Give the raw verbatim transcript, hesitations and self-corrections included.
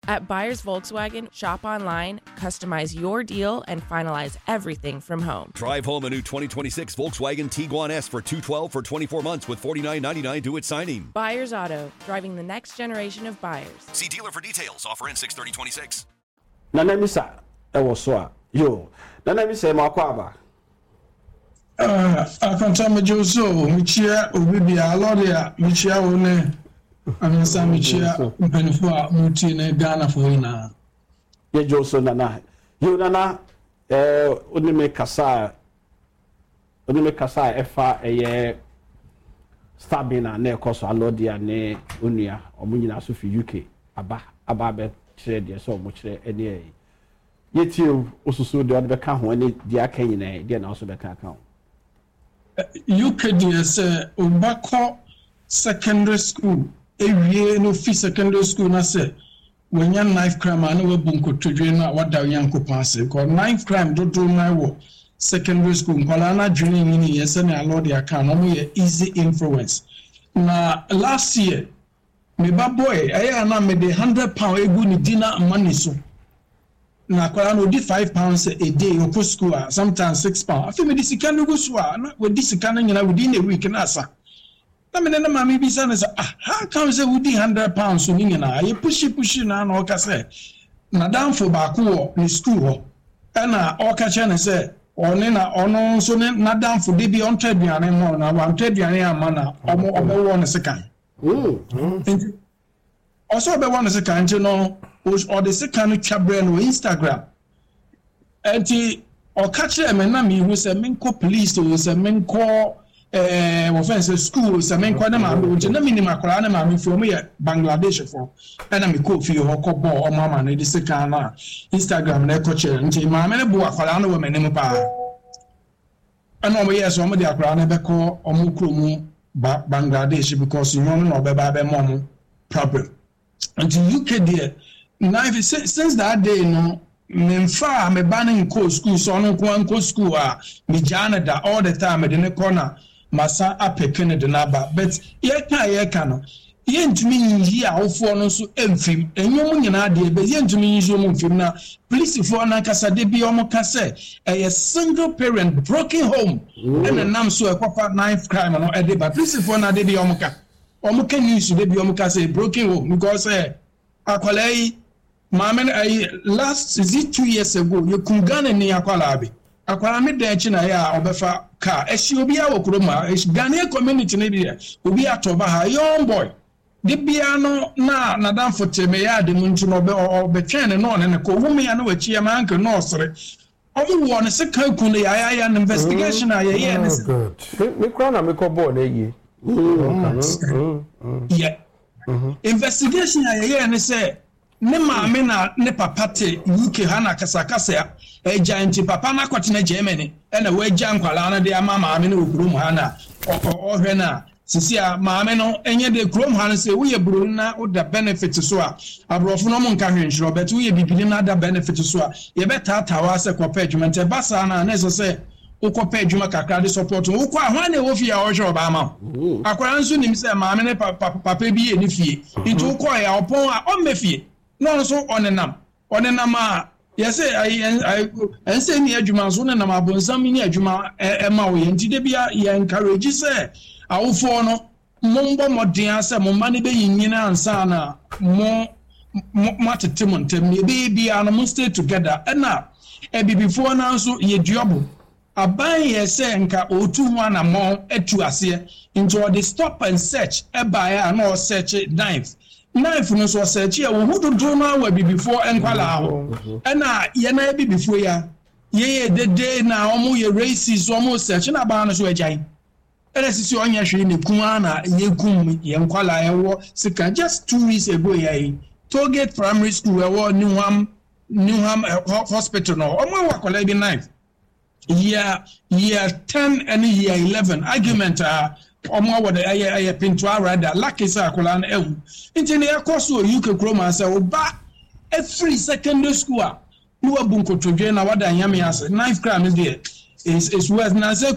At Buyers Volkswagen, shop online, customize your deal, and finalize everything from home. Drive home a new twenty twenty-six Volkswagen Tiguan S for two hundred twelve dollars for twenty-four months with forty-nine ninety-nine due at signing. Buyers Auto, driving the next generation of buyers. See dealer for details. Offer ends six thirty twenty-six. Nana Misa, that was so. Yo, Nana Misa, Makwaba. Ah, I can't tell me Joso, Michia, Ubibia, Lodia, Michia, One. I mean, some Michia, Penfua, Mutine, Ghana for Hina. Ye Joso Nana. You Nana, eh, Unime Kasa, Unime Kasa, Efa, a year Stabina, ne Koso, Alodia, ne Unia, or Munina Sufi U K, Abba, Ababe, Trade, so much any. Yet you also saw the other account when it the Akane, then also the account. U K D S, Ubako Secondary School. Every year, no fee secondary school, I say, when young knife crime, I know a bunko to drain out what the young pass. Because knife crime don't do my work. Secondary school, Palana drilling in yes, and I know the account, only easy influence. Now, last year, me bad boy, I made a hundred pound a good dinner and money so. Now, Palano did five pounds a day or school, sometimes six pounds. I feel me this can go swar, with this cannon, and I within a week and answer. I mean, the mammy be saying, ah, how comes it would be hundred pounds so meaning I pushy pushy now, no case. Madame for Baku, in school, and I all catch and say, or Nina, or no, so not down for Debbie on Trebian and more, now one Trebian manner, or more of one a second. Also, about one a second, you know, or the second Chabrel or Instagram. And he or catch them and Nami was a Minko police, was a Minko. Eh, offense school, some men quite a man, which is a minimum Koran from me Bangladesh for. And I'm a cool for your couple or mamma, and this kind of Instagram and echo chair until my men book for another woman in the bar. I know, yes, some of the Akran ever call or Mukumu Bangladesh because you know, no baby mom problem. Until U K there, since that day, no. Memfa me banning co school so no ko school ah me Canada all the time in the corner masa apekene de naba but ye kan ye kan no ye ntumi yi awofo no so emfim enyom nyina de be ye ntumi yi so mfim na police for na kasa de bi omo ka say a single parent broken home and nam so ekopa knife crime no e de but police for na de bi omo ka omo ka news de bi omo ka say broken home because eh akwalai Mama, I last is it two years ago? You could gun in Yakwalabi. Akwalami de China ya obefa car. Eshobia Okroma, Esh Ghanaian community Nibia, will be at Tobaha, young boy. The piano na Nadam for Temea, the Munchinobe or Bechen and on and a Kovumi and which your uncle Nostre. Only one is a Kokuni, I an investigation. I am good. Mikwana Mikobo, yeah. Investigation, I am say. Ne maame na ne papa te U K hana kasakasa e giant papa na kwatena Germany e na we gya nkwala na de ama maame na ogrum hana o hwe na sisi a maame no enye de krom hana se we ye buru na o da benefit so a abrofo no mo nka hwenhiro but we ye bibili na da benefit so a ye beta tawa se kopa adwuma te basa na na so se ukopa adwuma kakra de support wo kwa hwan na wo fi a wo hwe oba ma akwara nso nim se maame ne papa bi ye ni fie nti wo kwa ya opon a o mefie no so on enam on enam a yes I I say ni adwuma so na nam abonsam ni adwuma e ma wo ye nti de bia ye encourage say awofo no mombo modern ase mo ma ne be yinyina ansa na mo matete mo ntem ne be bia no mo stay together na e bibifo na so ye duobo aban ye say nka otu ho na mo etu ase into the stop and search e ba ya na o search knife knife no so search ya wo hudu do na wa bibifo enkwala ho na ye na bibifo ya ye ye de de na omo ye racist omo search na ba no so agyan ere sisi onya hwe ne kun na ye kum ye nkwala ye wo sika just two weeks ago ya Tollgate Primary School e wo Newham Newham Hospital no omo wa kola bi knife year year ten and year eleven argument ah omo wa de aye aye pinto arada lucky say akola na ewu nti ne yakoso U K Chroma say oba every secondary school a no abunko todwe na wada nyame ase knife crime is there is is worth na say